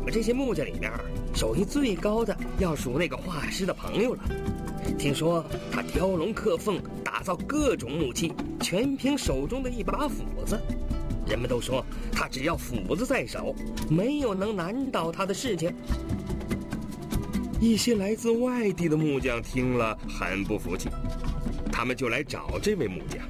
们这些木匠里面，手艺最高的要数那个画师的朋友了。听说他雕龙刻凤，打造各种木器，全凭手中的一把斧子。人们都说他只要斧子在手，没有能难倒他的事情。一些来自外地的木匠听了很不服气，他们就来找这位木匠。